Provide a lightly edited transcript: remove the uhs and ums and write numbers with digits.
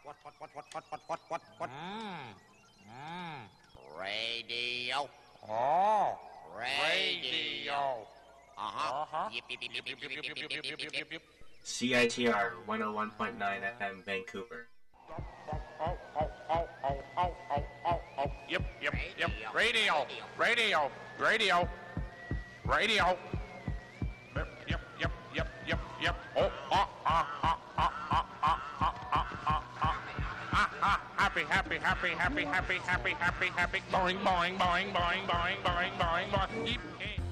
What? Radio. Oh, Radio. Yip, yip, yip, yip, yip, yip, yip, yip, yip, yip, yip. CITR 101.9 FM Vancouver. Yep. Radio. Yep. Oh, happy. Boing. Yip.